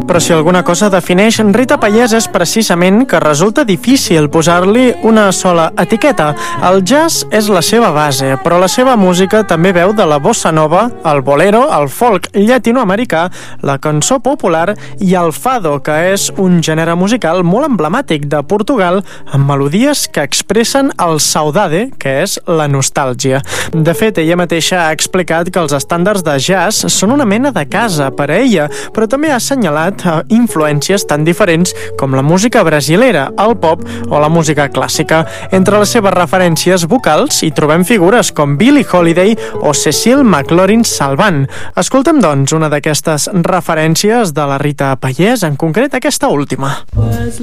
Però si alguna cosa defineix Rita Pallés és precisament que resulta difícil posar-li una sola etiqueta. El jazz és la seva base, però la seva música també veu de la bossa nova, el bolero, el folk llatinoamericà, la cançó popular i el fado, que és un gènere musical molt emblemàtic de Portugal, amb melodies que expressen el saudade, que és la nostàlgia. De fet, ella mateixa ha explicat que els estàndards de jazz són una mena de casa per a ella, però també ha assenyalat influències tan diferents com la música brasilera, el pop o la música clàssica. Entre les seves referències vocals hi trobem figures com Billie Holiday o Cecile McLaurin-Salvant. Escoltem, doncs, una d'aquestes referències de la Rita Pallés, en concret aquesta última.